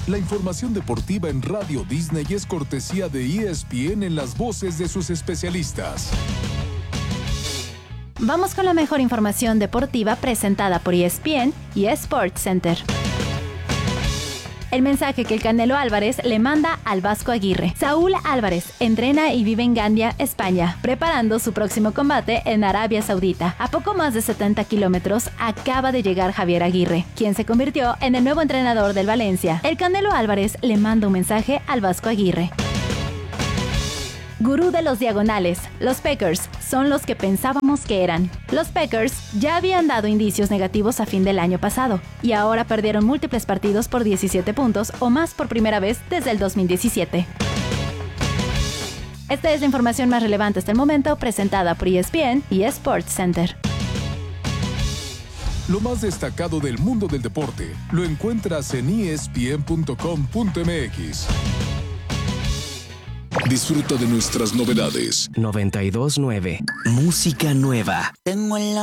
La información deportiva en Radio Disney es cortesía de ESPN en las voces de sus especialistas. Vamos con la mejor información deportiva presentada por ESPN y Sports Center. El mensaje que el Canelo Álvarez le manda al Vasco Aguirre. Saúl Álvarez entrena y vive en Gandia, España, preparando su próximo combate en Arabia Saudita. A poco más de 70 kilómetros acaba de llegar Javier Aguirre, quien se convirtió en el nuevo entrenador del Valencia. El Canelo Álvarez le manda un mensaje al Vasco Aguirre. Gurú de los diagonales. Los Packers son los que pensábamos que eran. Los Packers ya habían dado indicios negativos a fin del año pasado y ahora perdieron múltiples partidos por 17 puntos o más por primera vez desde el 2017. Esta es la información más relevante hasta el momento, presentada por ESPN y Sports Center. Lo más destacado del mundo del deporte lo encuentras en espn.com.mx. Disfruta de nuestras novedades. 92.9. Música nueva. Tengo en la